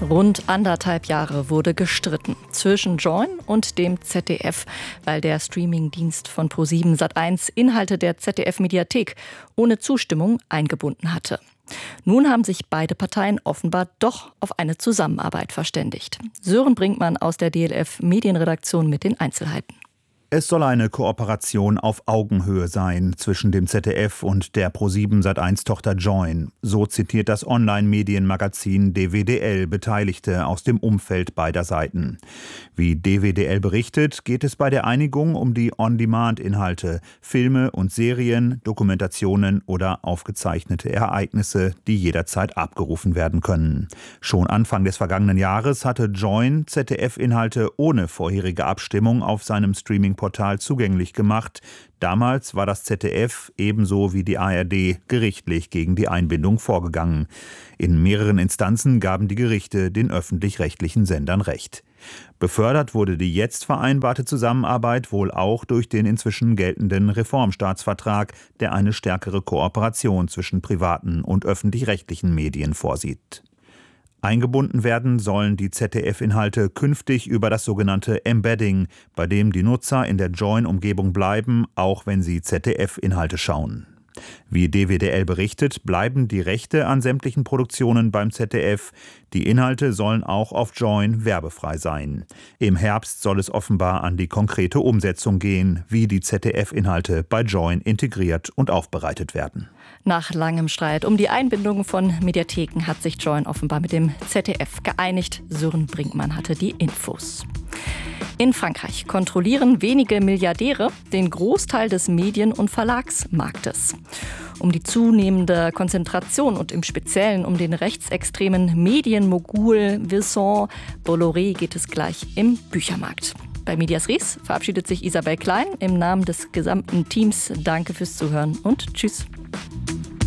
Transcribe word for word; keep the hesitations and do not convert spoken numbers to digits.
Rund anderthalb Jahre wurde gestritten zwischen Joyn und dem Z D F, weil der Streamingdienst von ProSieben Sat eins Inhalte der Z D F-Mediathek ohne Zustimmung eingebunden hatte. Nun haben sich beide Parteien offenbar doch auf eine Zusammenarbeit verständigt. Sören Brinkmann aus der D L F-Medienredaktion mit den Einzelheiten. Es soll eine Kooperation auf Augenhöhe sein zwischen dem Z D F und der ProSieben Sat eins Tochter Joyn. So zitiert das Online-Medienmagazin D W D L Beteiligte aus dem Umfeld beider Seiten. Wie D W D L berichtet, geht es bei der Einigung um die On-Demand-Inhalte, Filme und Serien, Dokumentationen oder aufgezeichnete Ereignisse, die jederzeit abgerufen werden können. Schon Anfang des vergangenen Jahres hatte Joyn Z D F-Inhalte ohne vorherige Abstimmung auf seinem Streaming Portal zugänglich gemacht. Damals war das Z D F ebenso wie die A R D gerichtlich gegen die Einbindung vorgegangen. In mehreren Instanzen gaben die Gerichte den öffentlich-rechtlichen Sendern Recht. Befördert wurde die jetzt vereinbarte Zusammenarbeit wohl auch durch den inzwischen geltenden Reformstaatsvertrag, der eine stärkere Kooperation zwischen privaten und öffentlich-rechtlichen Medien vorsieht. Eingebunden werden sollen die Z D F-Inhalte künftig über das sogenannte Embedding, bei dem die Nutzer in der Joyn-Umgebung bleiben, auch wenn sie Z D F-Inhalte schauen. Wie D W D L berichtet, bleiben die Rechte an sämtlichen Produktionen beim Z D F. Die Inhalte sollen auch auf Joyn werbefrei sein. Im Herbst soll es offenbar an die konkrete Umsetzung gehen, wie die Z D F-Inhalte bei Joyn integriert und aufbereitet werden. Nach langem Streit um die Einbindung von Mediatheken hat sich Joyn offenbar mit dem Z D F geeinigt. Sören Brinkmann hatte die Infos. In Frankreich kontrollieren wenige Milliardäre den Großteil des Medien- und Verlagsmarktes. Um die zunehmende Konzentration und im Speziellen um den rechtsextremen Medienmogul Vincent Bolloré geht es gleich im Büchermarkt. Bei Medias Res verabschiedet sich Isabel Klein im Namen des gesamten Teams. Danke fürs Zuhören und tschüss.